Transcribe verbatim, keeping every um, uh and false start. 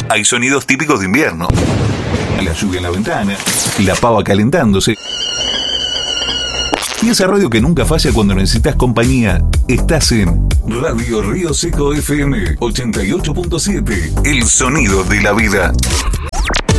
hay sonidos típicos de invierno. La lluvia en la ventana, la pava calentándose. Y esa radio que nunca falla cuando necesitas compañía. Estás en Radio Río Seco F M ochenta y ocho punto siete. El sonido de la vida.